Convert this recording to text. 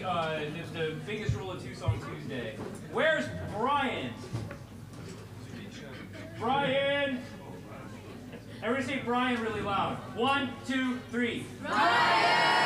the biggest rule of Two Song Tuesday. Where's Brian? Brian! Everybody say Brian really loud. 1, 2, 3. Brian!